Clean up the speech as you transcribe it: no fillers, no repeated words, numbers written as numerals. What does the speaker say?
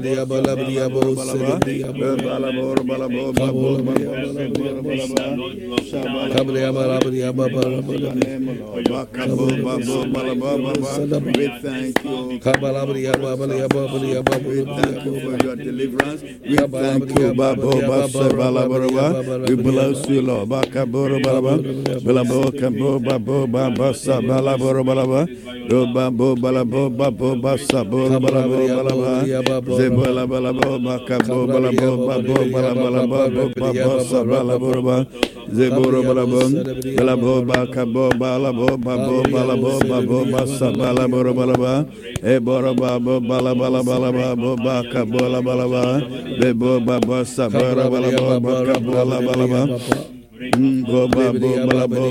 your deliverance. We thank you, Babo Basa Balabaraba. We bless you, Lord. Bakaboro Balaba, Balabo Cambo Babo Basa Balaboro Balaba, Babo Balabo Babo Basa Balabo Balaba, Zebola Balabo Bakabo Balabo Babo Balabalabo Basa Balaboroba, Zeboro Balabon, Balabo Bakabo Balabo Babo Balabo Babo Basa Balaboro Balaba, Eboro Babo Balabala Balaba Bakabola Balaba, Bebo Baba Sabara Balaba Bakabola Balaba, Go Babo Balabo